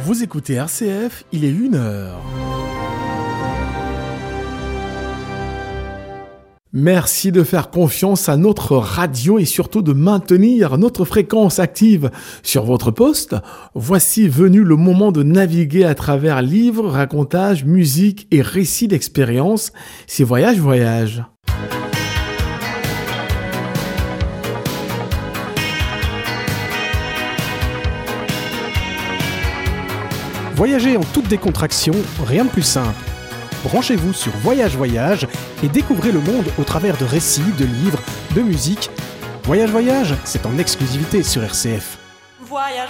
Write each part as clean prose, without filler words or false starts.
Vous écoutez RCF, il est 1h. Merci de faire confiance à notre radio et surtout de maintenir notre fréquence active sur votre poste. Voici venu le moment de naviguer à travers livres, racontages, musique et récits d'expérience. C'est Voyage. Voyager en toute décontraction, rien de plus simple. Branchez-vous sur Voyage et découvrez le monde au travers de récits, de livres, de musique. Voyage, c'est en exclusivité sur RCF. Voyage.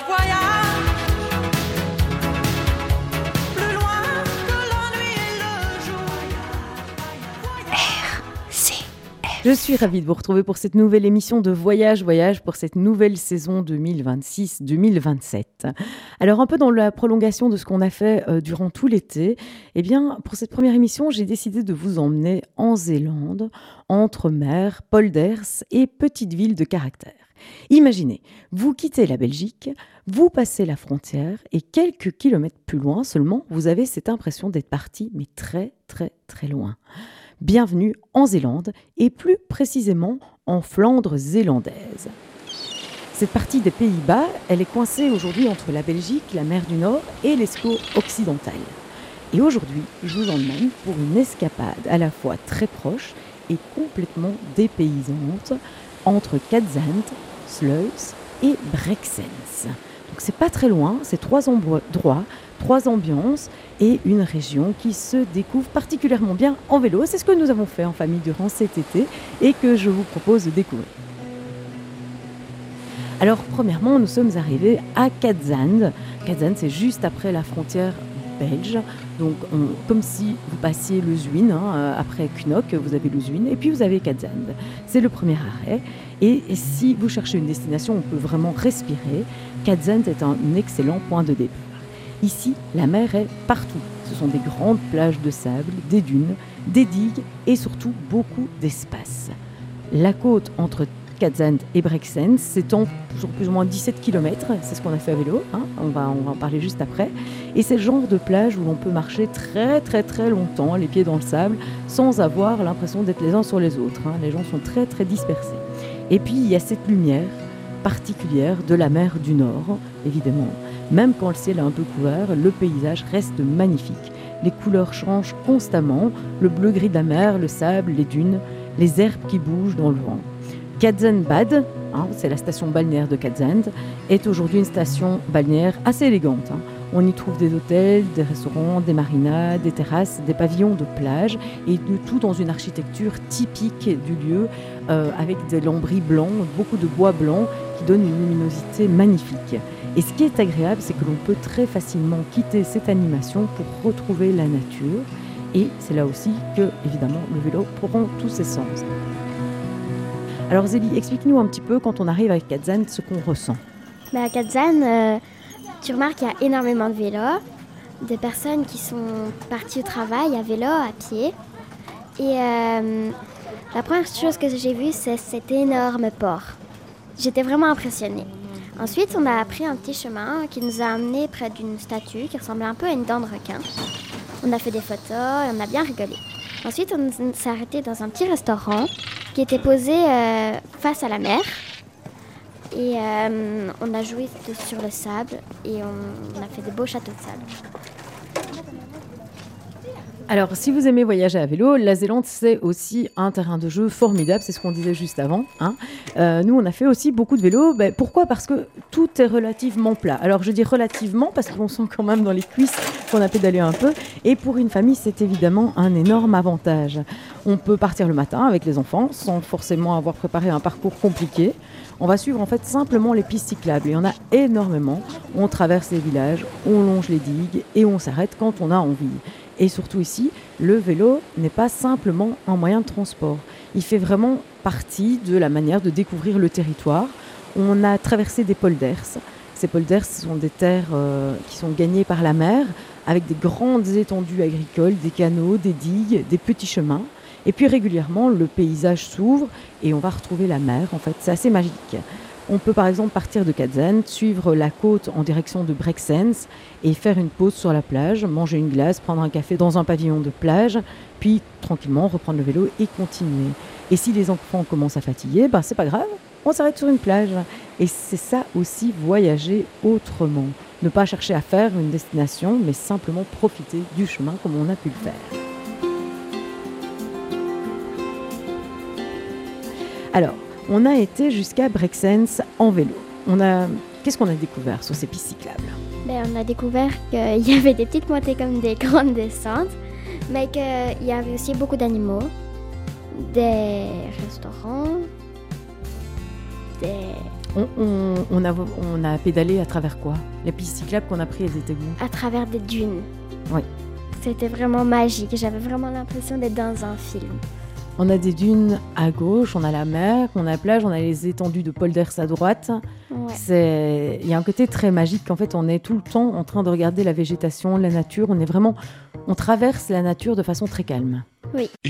Plus loin que la nuit et le jour. RCF. Je suis ravie de vous retrouver pour cette nouvelle émission de Voyage pour cette nouvelle saison 2026-2027. Alors un peu dans la prolongation de ce qu'on a fait durant tout l'été, eh bien pour cette première émission, j'ai décidé de vous emmener en Zélande, entre mer, polders et petite ville de caractère. Imaginez, vous quittez la Belgique, vous passez la frontière et quelques kilomètres plus loin seulement, vous avez cette impression d'être parti, mais très loin. Bienvenue en Zélande et plus précisément en Flandre zélandaise. Cette partie des Pays-Bas, elle est coincée aujourd'hui entre la Belgique, la mer du Nord et l'Escaut occidental. Et aujourd'hui, je vous emmène pour une escapade à la fois très proche et complètement dépaysante entre Cadzand, Sluis et Brexens. Donc c'est pas très loin, c'est 3 endroits, 3 ambiances et une région qui se découvre particulièrement bien en vélo. C'est ce que nous avons fait en famille durant cet été et que je vous propose de découvrir. Alors premièrement, nous sommes arrivés à Cadzand. Cadzand, c'est juste après la frontière belge, donc comme si vous passiez le Zuin, après Knock, vous avez le Zuin et puis vous avez Cadzand. C'est le premier arrêt et si vous cherchez une destination où on peut vraiment respirer, Cadzand est un excellent point de départ. Ici, la mer est partout. Ce sont des grandes plages de sable, des dunes, des digues et surtout beaucoup d'espace. La côte entre Cadzand et Brexens s'étend sur plus ou moins 17 km, c'est ce qu'on a fait à vélo, on va en parler juste après. Et c'est le genre de plage où l'on peut marcher très longtemps, les pieds dans le sable, sans avoir l'impression d'être les uns sur les autres. Les gens sont très dispersés. Et puis il y a cette lumière particulière de la mer du Nord, évidemment. Même quand le ciel est un peu couvert, le paysage reste magnifique. Les couleurs changent constamment, le bleu-gris de la mer, le sable, les dunes, les herbes qui bougent dans le vent. Cadzand Bad, c'est la station balnéaire de Cadzand, est aujourd'hui une station balnéaire assez élégante. On y trouve des hôtels, des restaurants, des marinas, des terrasses, des pavillons de plage et de tout dans une architecture typique du lieu avec des lambris blancs, beaucoup de bois blanc qui donnent une luminosité magnifique. Et ce qui est agréable, c'est que l'on peut très facilement quitter cette animation pour retrouver la nature. Et c'est là aussi que, évidemment, le vélo prend tous ses sens. Alors Zélie, explique-nous un petit peu, quand on arrive à Cadzand, ce qu'on ressent. À Cadzand, tu remarques qu'il y a énormément de vélos, des personnes qui sont parties au travail à vélo, à pied. Et la première chose que j'ai vue, c'est cet énorme port. J'étais vraiment impressionnée. Ensuite, on a pris un petit chemin qui nous a amenés près d'une statue qui ressemblait un peu à une dent de requin. On a fait des photos et on a bien rigolé. Ensuite, on s'est arrêté dans un petit restaurant qui était posé face à la mer. Et on a joué sur le sable et on a fait de beaux châteaux de sable. Alors, si vous aimez voyager à vélo, la Zélande, c'est aussi un terrain de jeu formidable, c'est ce qu'on disait juste avant. Nous, on a fait aussi beaucoup de vélo. Pourquoi ? Parce que tout est relativement plat. Alors, je dis relativement parce qu'on sent quand même dans les cuisses qu'on a pédalé un peu. Et pour une famille, c'est évidemment un énorme avantage. On peut partir le matin avec les enfants sans forcément avoir préparé un parcours compliqué. On va suivre en fait simplement les pistes cyclables. Il y en a énormément. On traverse les villages, on longe les digues et on s'arrête quand on a envie. Et surtout ici, le vélo n'est pas simplement un moyen de transport. Il fait vraiment partie de la manière de découvrir le territoire. On a traversé des polders. Ces polders, ce sont des terres qui sont gagnées par la mer, avec des grandes étendues agricoles, des canaux, des digues, des petits chemins. Et puis régulièrement, le paysage s'ouvre et on va retrouver la mer. En fait, c'est assez magique. On peut par exemple partir de Kadzan, suivre la côte en direction de Brexens et faire une pause sur la plage, manger une glace, prendre un café dans un pavillon de plage, puis tranquillement reprendre le vélo et continuer. Et si les enfants commencent à fatiguer, c'est pas grave, on s'arrête sur une plage. Et c'est ça aussi, voyager autrement. Ne pas chercher à faire une destination, mais simplement profiter du chemin comme on a pu le faire. Alors, on a été jusqu'à Brexens en vélo. Qu'est-ce qu'on a découvert sur ces pistes cyclables ? On a découvert qu'il y avait des petites montées comme des grandes descentes, mais qu'il y avait aussi beaucoup d'animaux, des restaurants, On a pédalé à travers quoi ? Les pistes cyclables qu'on a prises, elles étaient où ? à travers des dunes. Oui. C'était vraiment magique. J'avais vraiment l'impression d'être dans un film. On a des dunes à gauche, on a la mer, on a la plage, on a les étendues de polders à droite. Ouais. Il y a un côté très magique. En fait, on est tout le temps en train de regarder la végétation, la nature. On traverse la nature de façon très calme. Oui.